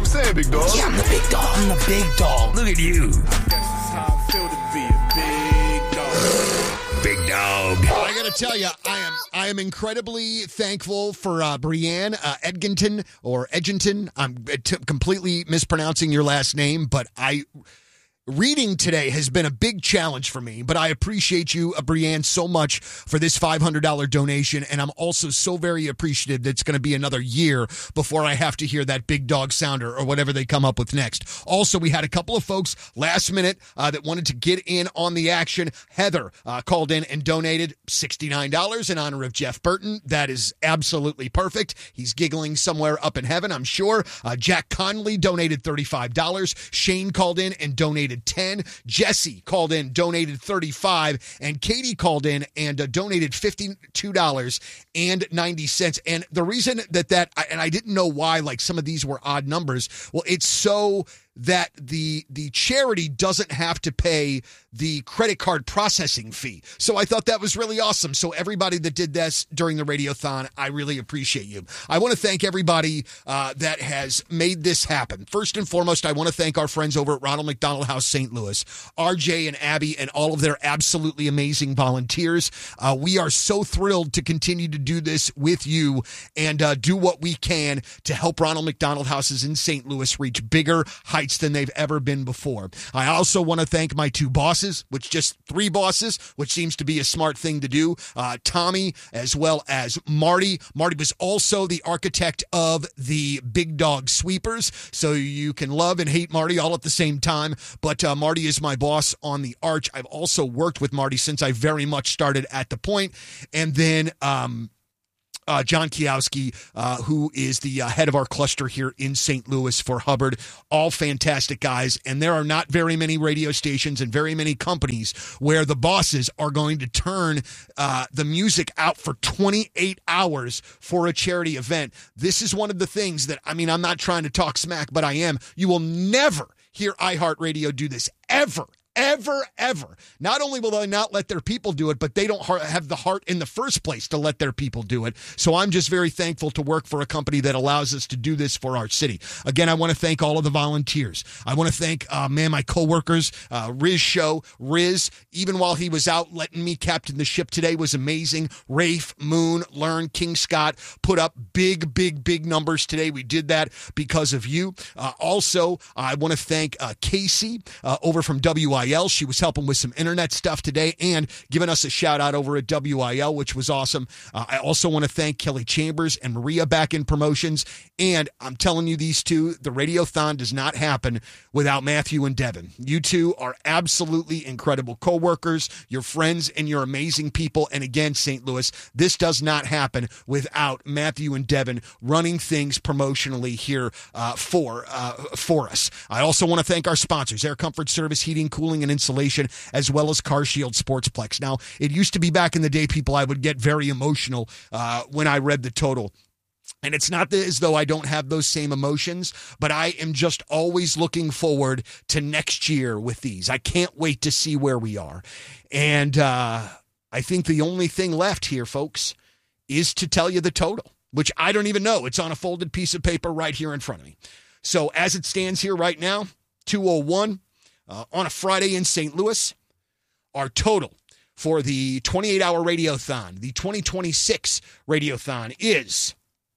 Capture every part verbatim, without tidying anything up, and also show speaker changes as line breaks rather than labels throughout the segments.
I'm saying, big dog.
Yeah, I'm the big dog. I'm the big dog. Look at you.
I guess it's how I feel to be a big dog.
Big dog.
I gotta tell you, I am I am incredibly thankful for uh, Brianne uh, Edginton or Edginton. I'm t- completely mispronouncing your last name, but I. Reading today has been a big challenge for me, but I appreciate you, uh, Brianne, so much for this five hundred dollars donation, and I'm also so very appreciative that it's going to be another year before I have to hear that big dog sounder or whatever they come up with next. Also, we had a couple of folks last minute uh, that wanted to get in on the action. Heather uh, called in and donated sixty-nine dollars in honor of Jeff Burton. That is absolutely perfect. He's giggling somewhere up in heaven, I'm sure. Uh, Jack Conley donated thirty-five dollars. Shane called in and donated ten. Jesse called in, donated thirty-five, and Katie called in and uh, donated fifty-two dollars and ninety cents. And the reason that that, and I didn't know why, like some of these were odd numbers. Well, it's so that the the charity doesn't have to pay the credit card processing fee. So I thought that was really awesome. So everybody that did this during the Radiothon, I really appreciate you. I want to thank everybody uh, that has made this happen. First and foremost, I want to thank our friends over at Ronald McDonald House Saint Louis, R J and Abby, and all of their absolutely amazing volunteers. Uh, we are so thrilled to continue to do this with you and uh, do what we can to help Ronald McDonald Houses in Saint Louis reach bigger heights than they've ever been before. I also want to thank my two bosses, which just three bosses, which seems to be a smart thing to do. Uh, Tommy, as well as Marty. Marty was also the architect of the Big Dog Sweepers, so you can love and hate Marty all at the same time. But uh, Marty is my boss on the Arch. I've also worked with Marty since I very much started at the point. And then um, Uh, John Kiowski, uh, who is the uh, head of our cluster here in Saint Louis for Hubbard. All fantastic guys, and there are not very many radio stations and very many companies where the bosses are going to turn uh, the music out for twenty-eight hours for a charity event. This is one of the things that, I mean, I'm not trying to talk smack, but I am. You will never hear iHeartRadio do this, ever. Ever, ever. Not only will they not let their people do it, but they don't have the heart in the first place to let their people do it. So I'm just very thankful to work for a company that allows us to do this for our city. Again, I want to thank all of the volunteers. I want to thank, uh, man, my coworkers, uh, Riz Show. Riz, even while he was out letting me captain the ship today, was amazing. Rafe, Moon, Learn, King Scott put up big, big, big numbers today. We did that because of you. Uh, also, I want to thank uh, Casey uh, over from W I L. She was helping with some internet stuff today and giving us a shout out over at W I L, which was awesome. Uh, I also want to thank Kelly Chambers and Maria back in promotions. And I'm telling you, these two, the Radiothon does not happen without Matthew and Devin. You two are absolutely incredible coworkers, your friends, and you're amazing people. And again, Saint Louis, this does not happen without Matthew and Devin running things promotionally here uh, for uh, for us. I also want to thank our sponsors, Air Comfort Service, Heating, Cooling, and Insulation, as well as Car Shield Sportsplex. Now, it used to be back in the day, people, I would get very emotional uh, when I read the total. And it's not as though I don't have those same emotions, but I am just always looking forward to next year with these. I can't wait to see where we are. And uh, I think the only thing left here, folks, is to tell you the total, which I don't even know. It's on a folded piece of paper right here in front of me. So as it stands here right now, two oh one uh, on a Friday in Saint Louis, our total for the twenty-eight hour Radiothon, the twenty twenty-six Radiothon is...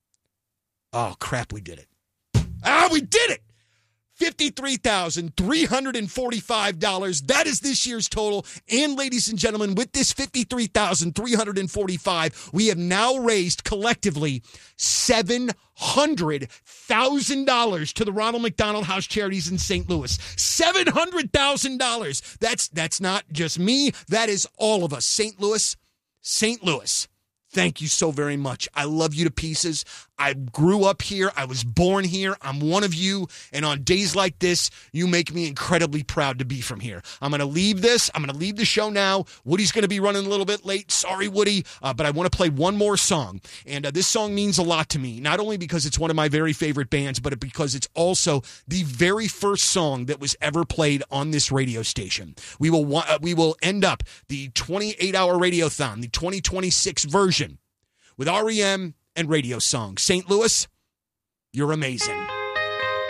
Oh, crap, we did it. Ah, we did it! fifty-three thousand three hundred forty-five dollars. That is this year's total. And ladies and gentlemen, with this fifty-three thousand three hundred forty-five dollars, we have now raised collectively seven hundred thousand dollars to the Ronald McDonald House Charities in Saint Louis. seven hundred thousand dollars. That's that's not just me. That is all of us. Saint Louis, Saint Louis. Thank you so very much. I love you to pieces. I grew up here. I was born here. I'm one of you. And on days like this, you make me incredibly proud to be from here. I'm going to leave this. I'm going to leave the show now. Woody's going to be running a little bit late. Sorry, Woody. Uh, but I want to play one more song. And uh, this song means a lot to me, not only because it's one of my very favorite bands, but because it's also the very first song that was ever played on this radio station. We will, uh, we will end up the twenty-eight hour Radiothon, the twenty twenty-six version, with R E M and Radio Song. Saint Louis, you're amazing.